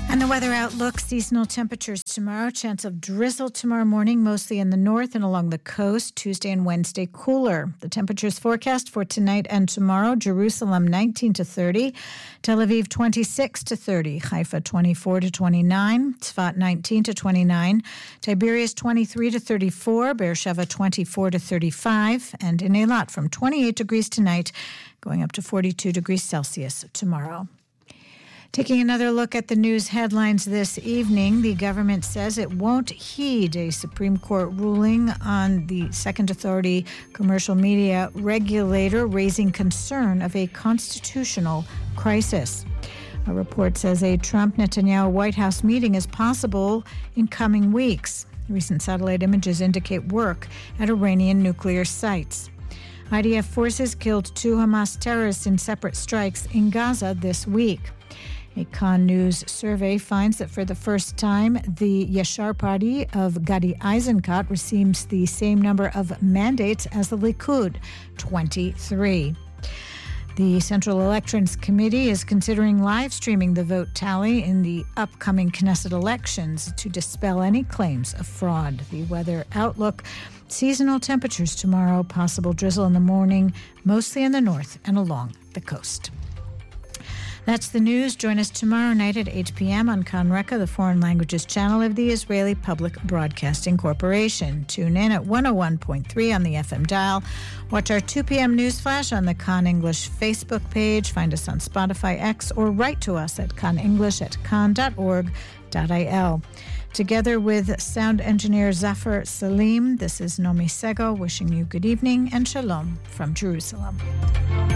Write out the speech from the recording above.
And the weather outlook, seasonal temperatures tomorrow, chance of drizzle tomorrow morning, mostly in the north and along the coast. Tuesday and Wednesday, cooler. The temperatures forecast for tonight and tomorrow, Jerusalem 19 to 30, Tel Aviv 26 to 30, Haifa 24 to 29, Tzfat 19 to 29, Tiberias 23 to 34, Beersheba 24 to 35, and in Eilat from 28 degrees tonight, going up to 42 degrees Celsius tomorrow. Taking another look at the news headlines this evening, the government says it won't heed a Supreme Court ruling on the Second Authority commercial media regulator raising concern of a constitutional crisis. A report says a Trump-Netanyahu White House meeting is possible in coming weeks. Recent satellite images indicate work at Iranian nuclear sites. IDF forces killed 2 Hamas terrorists in separate strikes in Gaza this week. A Kan News survey finds that for the first time, the Yashar Party of Gadi Eisenkot receives the same number of mandates as the Likud, 23. The Central Elections Committee is considering live streaming the vote tally in the upcoming Knesset elections to dispel any claims of fraud. The weather outlook, seasonal temperatures tomorrow, possible drizzle in the morning, mostly in the north and along the coast. That's the news. Join us tomorrow night at 8 p.m. on Kan Reka, the foreign languages channel of the Israeli Public Broadcasting Corporation. Tune in at 101.3 on the FM dial. Watch our 2 p.m. news flash on the Kan English Facebook page. Find us on Spotify, X, or write to us at kanenglish@kan.org.il. Together with sound engineer Zafar Salim, this is Nomi Sego wishing you good evening and shalom from Jerusalem.